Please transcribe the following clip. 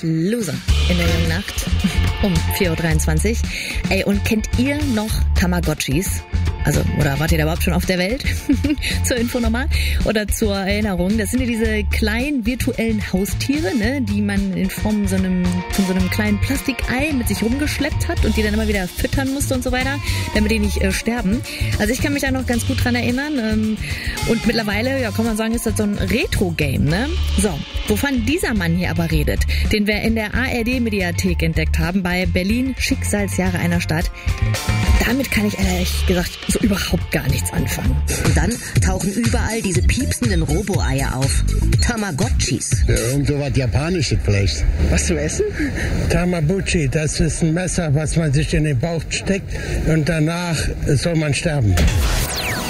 Loser in der jungen Nacht um 4.23 Uhr. Ey, und kennt ihr noch Tamagotchis? Also, oder wart ihr da überhaupt schon auf der Welt? Zur Info nochmal. Oder zur Erinnerung. Das sind ja diese kleinen virtuellen Haustiere, ne, die man in Form von so einem kleinen Plastikei mit sich rumgeschleppt hat und die dann immer wieder füttern musste und so weiter, damit die nicht sterben. Also ich kann mich da noch ganz gut dran erinnern. Und mittlerweile, ja, kann man sagen, ist das so ein Retro-Game, ne? So, wovon dieser Mann hier aber redet, den wir in der ARD-Mediathek entdeckt haben, bei Berlin Schicksalsjahre einer Stadt, damit kann ich ehrlich gesagt so überhaupt gar nichts anfangen. Und dann tauchen überall diese piepsenden Robo-Eier auf. Tamagotchis. Ja, irgend so was Japanisches vielleicht. Was zum Essen? Tamagotchi, das ist ein Messer, was man sich in den Bauch steckt und danach soll man sterben.